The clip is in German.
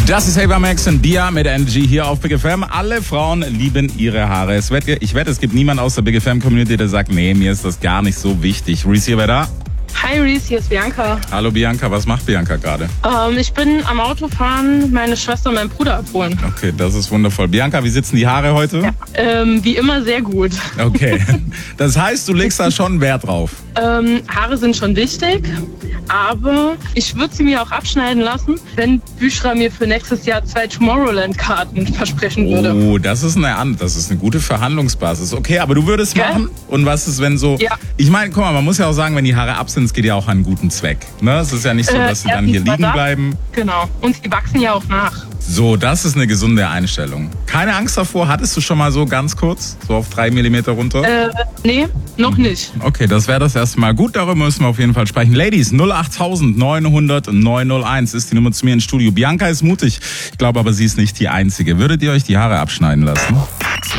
Das ist Ava Max und Bia mit Energy hier auf Big FM. Alle Frauen lieben ihre Haare. Ich wette, es gibt niemanden aus der Big FM Community, der sagt, nee, mir ist das gar nicht so wichtig. Reese hier, wer da? Hi Reese, hier ist Bianca. Hallo Bianca, was macht Bianca gerade? Ich bin am Autofahren, meine Schwester und meinen Bruder abholen. Okay, das ist wundervoll. Bianca, wie sitzen die Haare heute? Ja, wie immer sehr gut. Okay, das heißt, du legst da schon Wert drauf? Haare sind schon wichtig, aber ich würde sie mir auch abschneiden lassen, wenn Büchra mir für nächstes Jahr 2 Tomorrowland-Karten versprechen würde. Oh, das ist eine gute Verhandlungsbasis. Okay, aber du würdest machen? Und was ist, wenn so... Ja. Ich meine, guck mal, man muss ja auch sagen, wenn die Haare ab sind, es geht ja auch an einen guten Zweck. Ne? Es ist ja nicht so, dass sie dann hier liegen bleiben. Genau, und die wachsen ja auch nach. So, das ist eine gesunde Einstellung. Keine Angst davor, hattest du schon mal so ganz kurz, so auf 3 mm runter? Nee, noch nicht. Okay, das wäre das erste Mal. Gut, darüber müssen wir auf jeden Fall sprechen. Ladies, 08900 901 ist die Nummer zu mir ins Studio. Bianca ist mutig, ich glaube aber, sie ist nicht die Einzige. Würdet ihr euch die Haare abschneiden lassen?